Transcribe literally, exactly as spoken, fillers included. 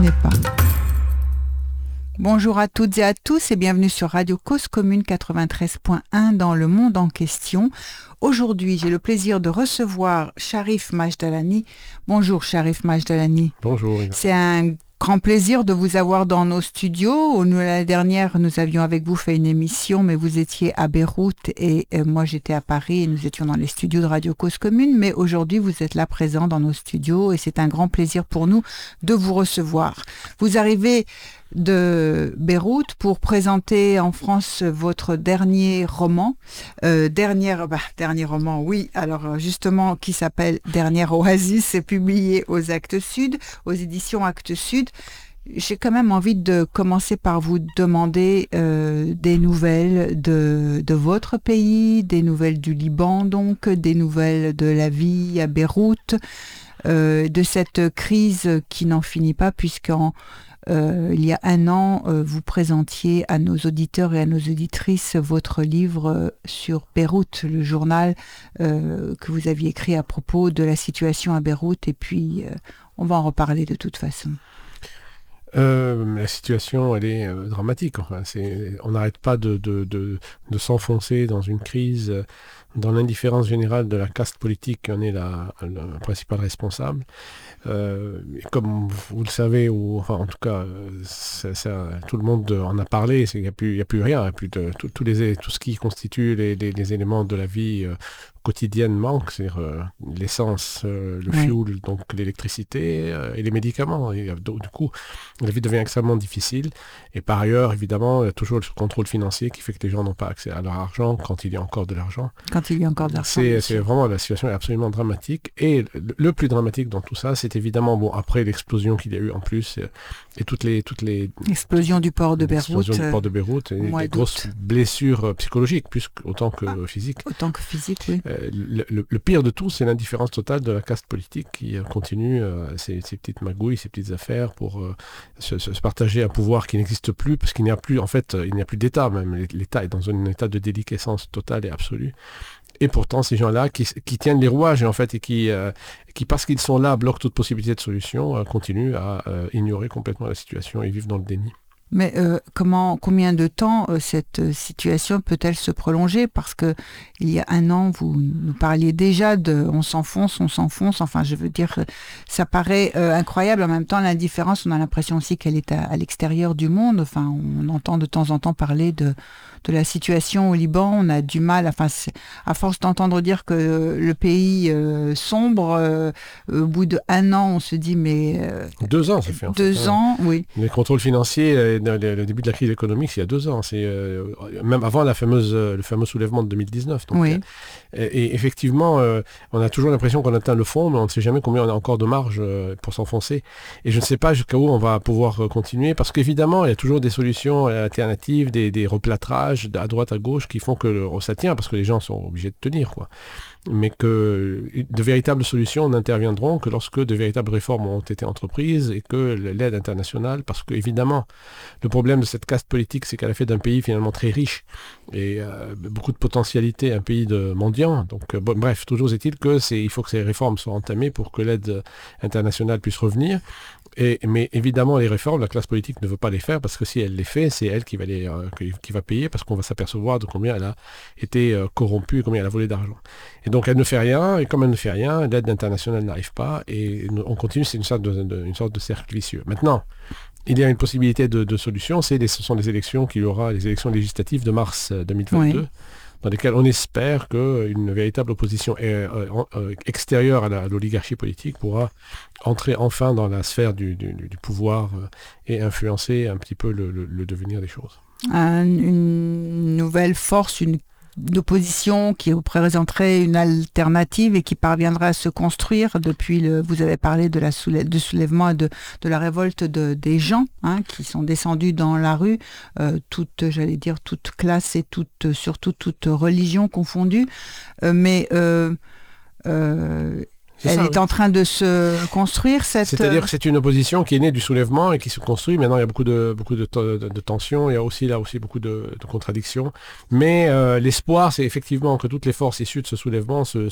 n'est pas. Bonjour à toutes et à tous et bienvenue sur Radio Cause Commune quatre-vingt-treize point un dans le monde en question. Aujourd'hui, j'ai le plaisir de recevoir Sharif Majdalani. Bonjour Sharif Majdalani. Bonjour. C'est un grand plaisir de vous avoir dans nos studios. Nous, l'année dernière, nous avions avec vous fait une émission, mais vous étiez à Beyrouth et euh, moi j'étais à Paris et nous étions dans les studios de Radio Cause Commune. Mais aujourd'hui, vous êtes là présent dans nos studios et c'est un grand plaisir pour nous de vous recevoir. Vous arrivez de Beyrouth pour présenter en France votre dernier roman. Euh, dernière, bah, dernier roman, oui. Alors justement, qui s'appelle Dernière Oasis, c'est publié aux Actes Sud, aux éditions Actes Sud. J'ai quand même envie de commencer par vous demander euh, des nouvelles de, de votre pays, des nouvelles du Liban donc, des nouvelles de la vie à Beyrouth, euh, de cette crise qui n'en finit pas puisqu'en Euh, il y a un an, euh, vous présentiez à nos auditeurs et à nos auditrices votre livre euh, sur Beyrouth, le journal euh, que vous aviez écrit à propos de la situation à Beyrouth. Et puis, euh, on va en reparler de toute façon. Euh, la situation, elle est euh, dramatique. Enfin, c'est, on n'arrête pas de, de, de, de s'enfoncer dans une crise, euh, dans l'indifférence générale de la caste politique qui en est la, la principale responsable. Euh, comme vous le savez, ou enfin en tout cas, ça, ça, tout le monde en a parlé, il n'y a, a plus rien, y a plus de, tout, tout, les, tout ce qui constitue les, les, les éléments de la vie euh, quotidienne manque, c'est-à-dire euh, l'essence, euh, le oui. fuel, donc l'électricité euh, et les médicaments. Et, donc, du coup, la vie devient extrêmement difficile. Et par ailleurs, évidemment, il y a toujours le contrôle financier qui fait que les gens n'ont pas accès à leur argent quand il y a encore de l'argent. Quand il y a encore de l'argent. C'est, c'est vraiment, la situation est absolument dramatique. Et le, le plus dramatique dans tout ça, c'est évidemment, bon, après l'explosion qu'il y a eu en plus, et, et toutes les... Toutes les L'explosion du port de Beyrouth. L'explosion du port de Beyrouth, et des grosses blessures psychologiques, plus autant que ah, physiques. Autant que physiques, oui. Euh, le, le, le pire de tout, c'est l'indifférence totale de la caste politique qui euh, continue euh, ses, ses petites magouilles, ses petites affaires pour euh, se, se partager un pouvoir qui n'existe plus, parce qu'il n'y a plus, en fait, euh, il n'y a plus d'État même. L'État est dans un état de déliquescence totale et absolue. Et pourtant, ces gens-là qui, qui tiennent les rouages, en fait, et qui, euh, qui, parce qu'ils sont là, bloquent toute possibilité de solution, euh, continuent à euh, ignorer complètement la situation et vivent dans le déni. Mais euh, comment, combien de temps euh, cette situation peut-elle se prolonger? Parce que il y a un an, vous nous parliez déjà de « on s'enfonce, on s'enfonce ». Enfin, je veux dire, ça paraît euh, incroyable. En même temps, l'indifférence, on a l'impression aussi qu'elle est à, à l'extérieur du monde. Enfin, on entend de temps en temps parler de, de la situation au Liban. On a du mal, enfin, à force d'entendre dire que euh, le pays euh, sombre, euh, au bout d'un an, on se dit mais... Euh, deux ans, ça fait en Deux fait, ans, hein. oui. Les contrôles financiers, euh, le, le début de la crise économique, c'est il y a deux ans. C'est euh, même avant la fameuse, le fameux soulèvement de deux mille dix-neuf. Donc, oui. euh, et, et effectivement, euh, on a toujours l'impression qu'on atteint le fond, mais on ne sait jamais combien on a encore de marge euh, pour s'enfoncer. Et je ne sais pas jusqu'à où on va pouvoir euh, continuer, parce qu'évidemment, il y a toujours des solutions alternatives, des, des replâtrages à droite, à gauche, qui font que le, ça tient, parce que les gens sont obligés de tenir, quoi. Mais que de véritables solutions n'interviendront que lorsque de véritables réformes ont été entreprises et que l'aide internationale, parce que évidemment, le problème de cette caste politique, c'est qu'elle a fait d'un pays finalement très riche et euh, beaucoup de potentialités, un pays de mendiants. Donc, euh, bon, bref, toujours est-il que c'est, il faut que ces réformes soient entamées pour que l'aide internationale puisse revenir. Et, mais évidemment, les réformes, la classe politique ne veut pas les faire parce que si elle les fait, c'est elle qui va, les, euh, qui va payer parce qu'on va s'apercevoir de combien elle a été euh, corrompue et combien elle a volé d'argent. Et donc, elle ne fait rien, et comme elle ne fait rien, l'aide internationale n'arrive pas, et on continue, c'est une sorte de, de, une sorte de cercle vicieux. Maintenant, il y a une possibilité de, de solution, c'est les, ce sont les élections qu'il y aura, les élections législatives de mars deux mille vingt-deux. Oui. Dans lesquelles on espère qu'une véritable opposition extérieure à, la, à l'oligarchie politique pourra entrer enfin dans la sphère du, du, du pouvoir et influencer un petit peu le, le, le devenir des choses. Un, une nouvelle force, une d'opposition qui représenterait une alternative et qui parviendrait à se construire depuis le, vous avez parlé de la soulè- de soulèvement et de, de la révolte de, des gens hein, qui sont descendus dans la rue, euh, toutes, j'allais dire, toute classe et toute, surtout toute religion confondue, euh, mais euh, euh, C'est Elle ça, est oui. en train de se construire, cette... C'est-à-dire que c'est une opposition qui est née du soulèvement et qui se construit. Maintenant, il y a beaucoup de, beaucoup de, de, de tensions, il y a aussi là aussi beaucoup de, de contradictions. Mais euh, l'espoir, c'est effectivement que toutes les forces issues de ce soulèvement se,